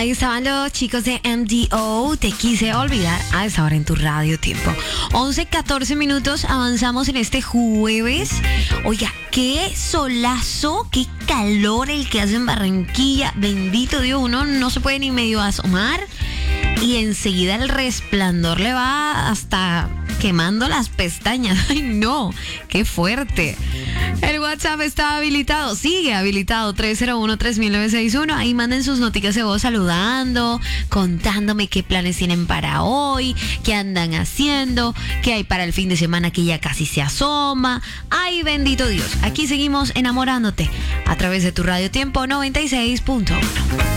Ahí estaban los chicos de MDO, Te quise olvidar, a esa hora en tu radio tiempo. 11:14 minutos, avanzamos en este jueves. Oiga, qué solazo, qué calor el que hace en Barranquilla. Bendito Dios, uno no se puede ni medio asomar. Y enseguida el resplandor le va hasta quemando las pestañas. ¡Ay, no! ¡Qué fuerte! El WhatsApp está habilitado, sigue habilitado, 301-3961. Ahí manden sus noticias de voz saludando, contándome qué planes tienen para hoy, qué andan haciendo, qué hay para el fin de semana que ya casi se asoma. ¡Ay, bendito Dios! Aquí seguimos enamorándote a través de tu Radio Tiempo 96.1.